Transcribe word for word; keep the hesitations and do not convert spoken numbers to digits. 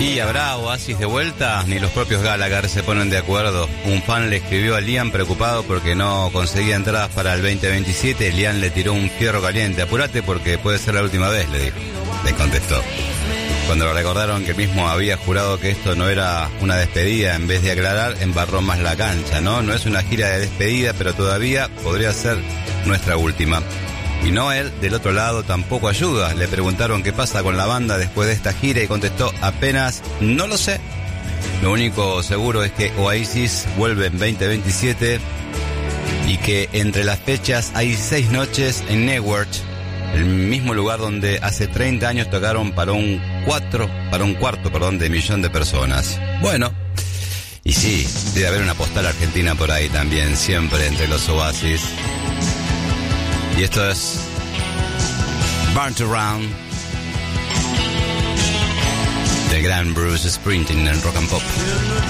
¿Y habrá Oasis de vuelta? Ni los propios Gallagher se ponen de acuerdo. Un fan le escribió a Liam preocupado porque no conseguía entradas para el veinte veintisiete. Liam le tiró un fierro caliente. Apúrate porque puede ser la última vez, le dijo. Le contestó. Cuando le recordaron que el mismo había jurado que esto no era una despedida, en vez de aclarar, embarró más la cancha, ¿no? No es una gira de despedida, pero todavía podría ser nuestra última. Y Noel, del otro lado, tampoco ayuda. Le preguntaron qué pasa con la banda después de esta gira y contestó apenas, no lo sé. Lo único seguro es que Oasis vuelve en veinte veintisiete y que entre las fechas hay seis noches en Newark, el mismo lugar donde hace treinta años tocaron para un cuatro, para un cuarto, perdón, de millón de personas. Bueno, y sí, debe haber una postal argentina por ahí también, siempre entre los Oasis. Y esto es Burnt Around del gran Bruce Springsteen en Rock and Pop.